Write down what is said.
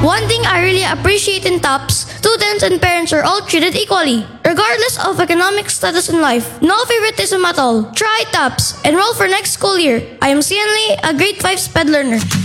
One thing I really appreciate in TOPS, students and parents are all treated equally, regardless of economic status in life. No favoritism at all. Try TOPS. Enroll for next school year. I am Cian Lee, a grade 5 SPED learner.